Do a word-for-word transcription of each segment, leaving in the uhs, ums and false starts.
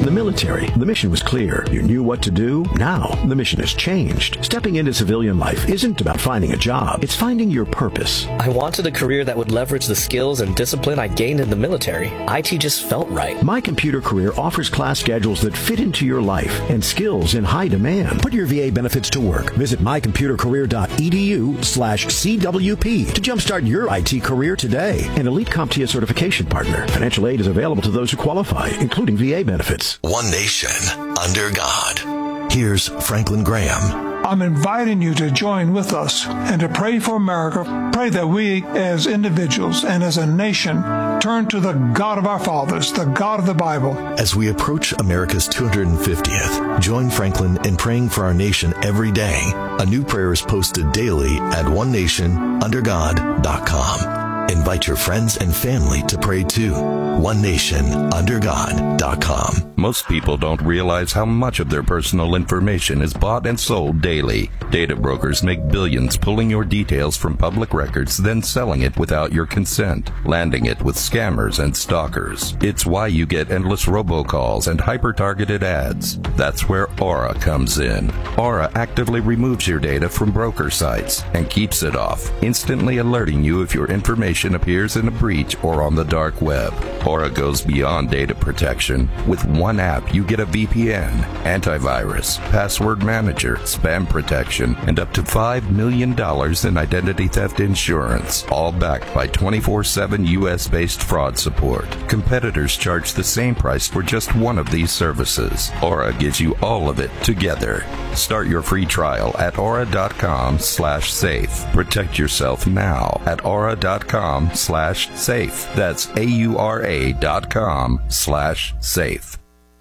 the military, the mission was clear. You knew what to do. Now, the mission has changed. Stepping into civilian life isn't about finding a job. It's finding your purpose. I wanted a career that would leverage the skills and discipline I gained in the military. I T just felt right. My Computer Career offers class schedules that fit into your life and skills in high demand. Put your V A benefits to work. Visit mycomputercareer.edu slash CWP to jumpstart your I T career today. An Elite CompTIA certification partner. Financial aid is available to those who qualify, including V A benefits. One nation under God. Here's Franklin Graham. I'm inviting you to join with us and to pray for America. Pray that we as individuals and as a nation turn to the God of our fathers, the God of the Bible. As we approach America's two hundred fiftieth, join Franklin in praying for our nation every day. A new prayer is posted daily at one nation under god dot com. Invite your friends and family to pray too. one nation under god dot com. Most people don't realize how much of their personal information is bought and sold daily. Data brokers make billions pulling your details from public records, then selling it without your consent, landing it with scammers and stalkers. It's why you get endless robocalls and hyper-targeted ads. That's where Aura comes in. Aura actively removes your data from broker sites and keeps it off, instantly alerting you if your information appears in a breach or on the dark web. Aura goes beyond data protection. With one app, you get a V P N, antivirus, password manager, spam protection, and up to five million dollars in identity theft insurance, all backed by twenty-four seven U S-based fraud support. Competitors charge the same price for just one of these services. Aura gives you all of it together. Start your free trial at aura.com slash safe. Protect yourself now at aura.com slash safe. That's A-U-R-A dot com slash safe.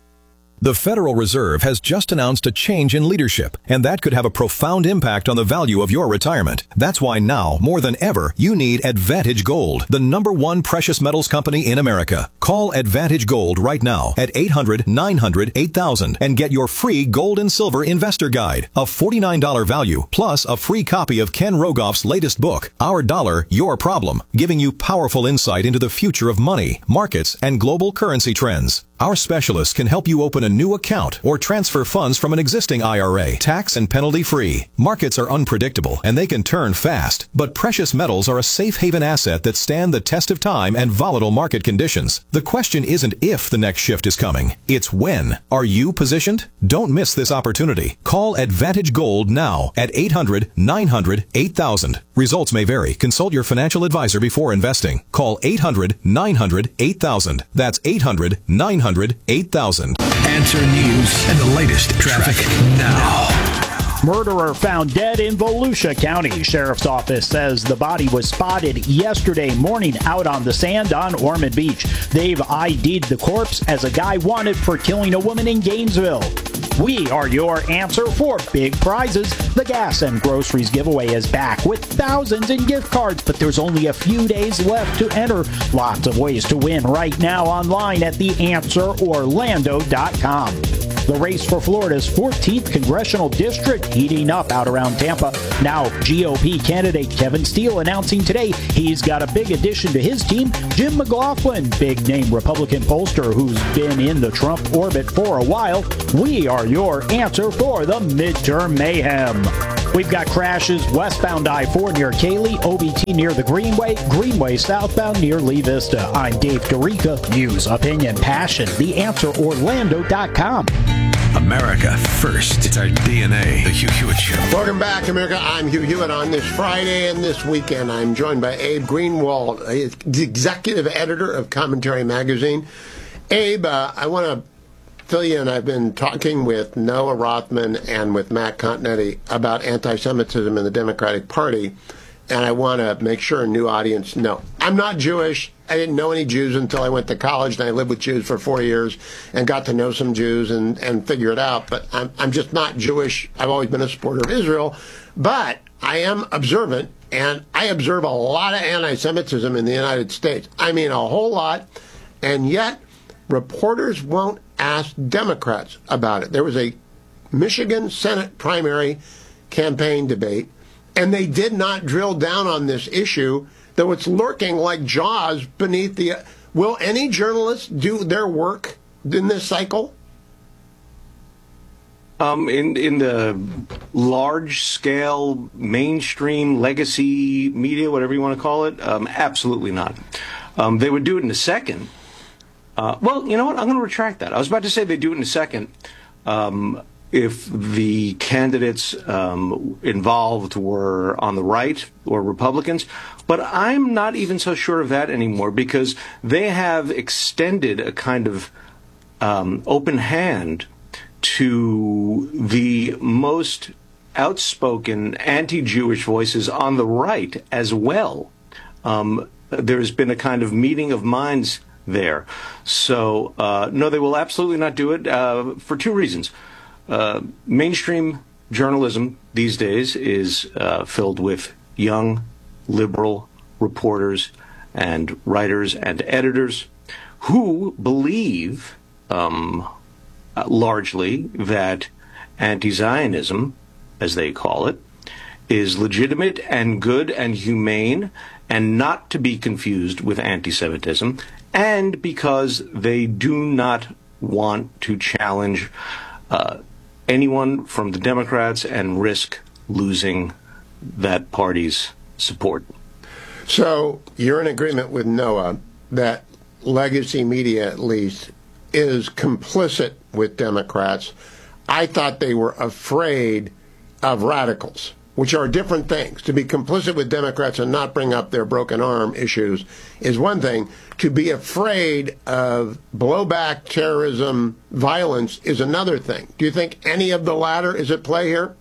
The Federal Reserve has just announced a change in leadership, and that could have a profound impact on the value of your retirement. That's why now, more than ever, you need Advantage Gold, the number one precious metals company in America. Call Advantage Gold right now at eight hundred nine hundred eight thousand and get your free gold and silver investor guide, a forty-nine dollars value, plus a free copy of Ken Rogoff's latest book, Our Dollar, Your Problem, giving you powerful insight into the future of money, markets, and global currency trends. Our specialists can help you open a new account or transfer funds from an existing I R A, tax and penalty free. Markets are unpredictable and they can turn fast, but precious metals are a safe haven asset that stand the test of time and volatile market conditions. The question isn't if the next shift is coming, it's when. Are you positioned? Don't miss this opportunity. Call Advantage Gold now at eight hundred nine hundred eight thousand. Results may vary. Consult your financial advisor before investing. Call eight hundred nine hundred eight thousand. That's eight hundred nine hundred eight thousand. Answer News and the latest traffic now. Murderer found dead in Volusia County. Sheriff's office says the body was spotted yesterday morning out on the sand on Ormond Beach. They've I D'd the corpse as a guy wanted for killing a woman in Gainesville. We are your answer for big prizes. The gas and groceries giveaway is back with thousands in gift cards, but there's only a few days left to enter. Lots of ways to win right now online at the answer orlando dot com. The race for Florida's fourteenth congressional district heating up out around Tampa. Now, G O P candidate Kevin Steele announcing today he's got a big addition to his team, Jim McLaughlin, big-name Republican pollster who's been in the Trump orbit for a while. We are your answer for the midterm mayhem. We've got crashes westbound I four near Cayley, O B T near the Greenway, Greenway southbound near Lee Vista. I'm Dave Dorica. News, opinion, passion. the answer orlando dot com. America first. It's our D N A. The Hugh Hewitt Show. Welcome back, America. I'm Hugh Hewitt. On this Friday and this weekend, I'm joined by Abe Greenwald, the executive editor of Commentary Magazine. Abe, uh, I want to fill you in. I've been talking with Noah Rothman and with Matt Continetti about anti-Semitism in the Democratic Party, and I want to make sure a new audience know. I'm not Jewish. I didn't know any Jews until I went to college, and I lived with Jews for four years and got to know some Jews and, and figure it out. But I'm, I'm just not Jewish. I've always been a supporter of Israel. But I am observant, and I observe a lot of anti-Semitism in the United States. I mean, a whole lot. And yet, reporters won't ask Democrats about it. There was a Michigan Senate primary campaign debate, and they did not drill down on this issue, though it's lurking like jaws beneath the... Will any journalist do their work in this cycle? Um, in in the large-scale, mainstream, legacy media, whatever you want to call it, um, absolutely not. Um, they would do it in a second. Uh, well, you know what? I'm going to retract that. I was about to say they'd do it in a second um, if the candidates um, involved were on the right or Republicans. But I'm not even so sure of that anymore, because they have extended a kind of um, open hand to the most outspoken anti-Jewish voices on the right as well. Um, there's been a kind of meeting of minds there. So, uh, no, they will absolutely not do it uh, for two reasons. Uh, mainstream journalism these days is uh, filled with young, liberal reporters and writers and editors who believe um, largely that anti-Zionism, as they call it, is legitimate and good and humane and not to be confused with anti-Semitism, and because they do not want to challenge uh, anyone from the Democrats and risk losing that party's support. So you're in agreement with Noah that legacy media, at least, is complicit with Democrats. I thought they were afraid of radicals, which are different things. To be complicit with Democrats and not bring up their broken arm issues is one thing. To be afraid of blowback, terrorism, violence is another thing. Do you think any of the latter is at play here?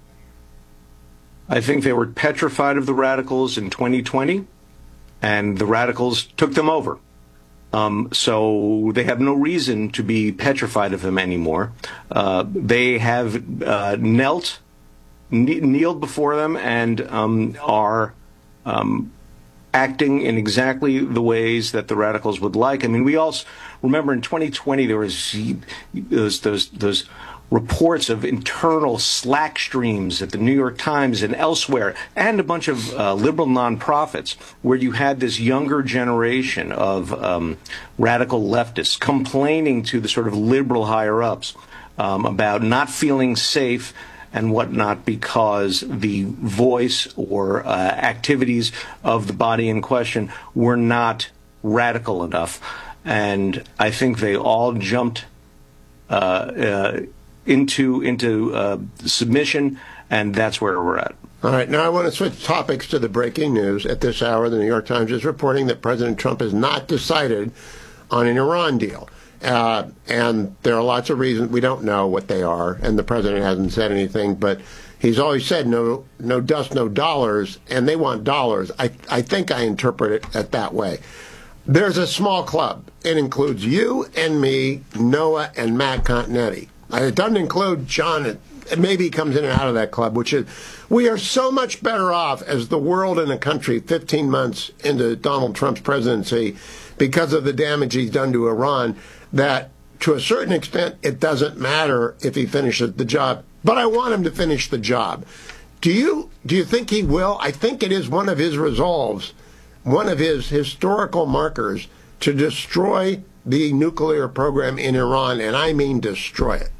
I think they were petrified of the radicals in twenty twenty, and the radicals took them over. Um, so they have no reason to be petrified of them anymore. Uh, they have uh, knelt, kne- kneeled before them, and um, are um, acting in exactly the ways that the radicals would like. I mean, we also remember in twenty twenty there was those those those reports of internal Slack streams at the New York Times and elsewhere, and a bunch of uh, liberal nonprofits, where you had this younger generation of um, radical leftists complaining to the sort of liberal higher-ups um, about not feeling safe and whatnot because the voice or uh, activities of the body in question were not radical enough. And I think they all jumped uh, uh, into into uh, submission, and that's where we're at. All right, now I want to switch topics to the breaking news. At this hour, the New York Times is reporting that President Trump has not decided on an Iran deal. Uh, and there are lots of reasons we don't know what they are, and the president hasn't said anything, but he's always said no no dust, no dollars, and they want dollars. I, I think I interpret it at that way. There's a small club. It includes you and me, Noah, and Matt Continetti. It doesn't include John. It maybe he comes in and out of that club, which is, we are so much better off as the world and the country fifteen months into Donald Trump's presidency because of the damage he's done to Iran, that to a certain extent it doesn't matter if he finishes the job. But I want him to finish the job. Do you do you think he will? I think it is one of his resolves, one of his historical markers, to destroy the nuclear program in Iran, and I mean destroy it.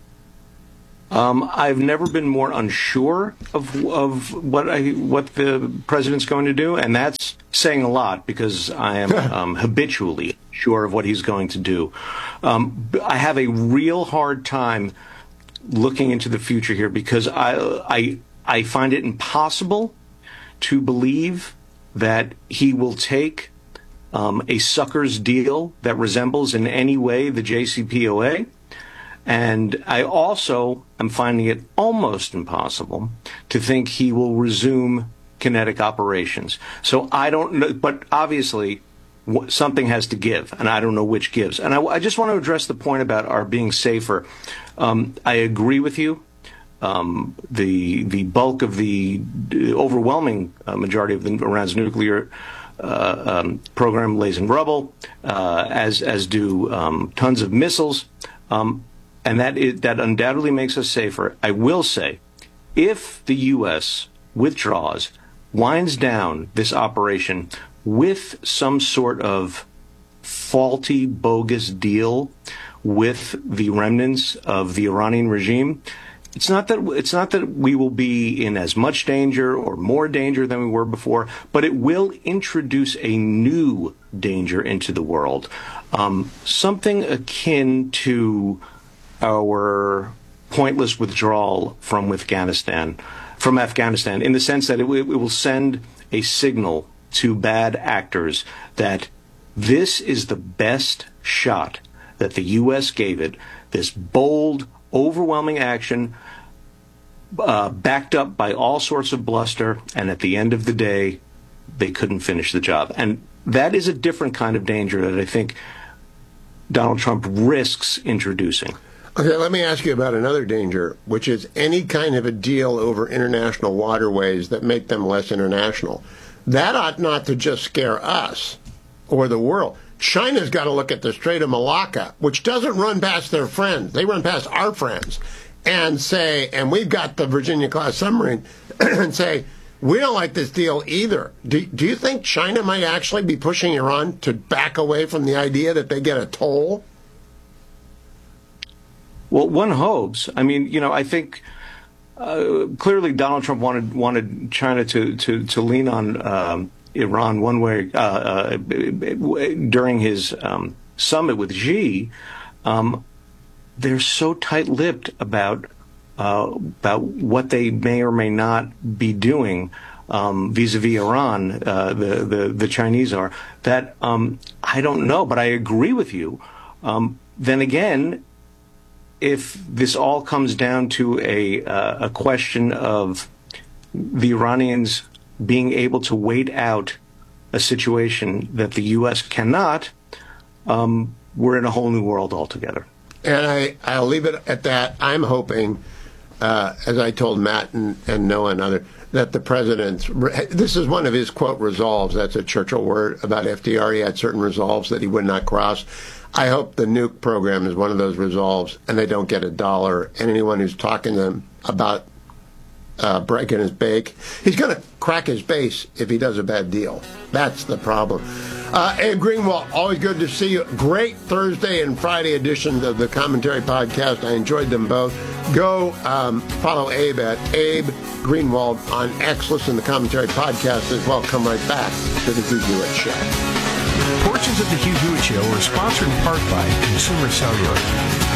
Um, I've never been more unsure of of what I what the president's going to do, and that's saying a lot because I am um, habitually sure of what he's going to do. Um, I have a real hard time looking into the future here because I I I find it impossible to believe that he will take um, a sucker's deal that resembles in any way the J C P O A. And I also am finding it almost impossible to think he will resume kinetic operations. So I don't know, but obviously something has to give, and I don't know which gives. And I, I just want to address the point about our being safer. Um, I agree with you. Um, the the bulk of the overwhelming uh, majority of the Iran's nuclear uh, um, program lays in rubble, uh, as as do um, tons of missiles. Um, And that is, that undoubtedly makes us safer. I will say, if the U S withdraws, winds down this operation with some sort of faulty, bogus deal with the remnants of the Iranian regime, It's not that it's not that we will be in as much danger or more danger than we were before, but it will introduce a new danger into the world, um, something akin to our pointless withdrawal from Afghanistan, from Afghanistan, in the sense that it, it will send a signal to bad actors that this is the best shot that the U S gave it. This bold, overwhelming action, uh, backed up by all sorts of bluster, and at the end of the day, they couldn't finish the job. And that is a different kind of danger that I think Donald Trump risks introducing. Okay, let me ask you about another danger, which is any kind of a deal over international waterways that make them less international. That ought not to just scare us or the world. China's got to look at the Strait of Malacca, which doesn't run past their friends. They run past our friends and say, and we've got the Virginia-class submarine, and say, we don't like this deal either. Do, do you think China might actually be pushing Iran to back away from the idea that they get a toll? Well, one hopes. I mean, you know, I think uh, clearly Donald Trump wanted wanted China to to, to lean on um, Iran one way uh, uh, during his um, summit with Xi. Um, they're so tight-lipped about uh, about what they may or may not be doing um, vis-a-vis Iran. Uh, the, the the Chinese are that um, I don't know, but I agree with you. Um, then again, if this all comes down to a uh, a question of the Iranians being able to wait out a situation that the U S cannot, um, we're in a whole new world altogether. And I, I'll leave it at that. I'm hoping, uh, as I told Matt and, and Noah and others, that the president's, this is one of his, quote, resolves. That's a Churchill word about F D R. He had certain resolves that he would not cross. I hope the nuke program is one of those resolves and they don't get a dollar. And anyone who's talking to them about uh, breaking his bake, he's going to crack his base if he does a bad deal. That's the problem. Uh, Abe Greenwald, always good to see you. Great Thursday and Friday editions of the Commentary Podcast. I enjoyed them both. Go um, follow Abe at Abe Greenwald on X. Listen to the Commentary Podcast as well. Come right back to the Hugh Hewitt Show. Portions of the Hugh Hewitt Show are sponsored in part by Consumer Cellular.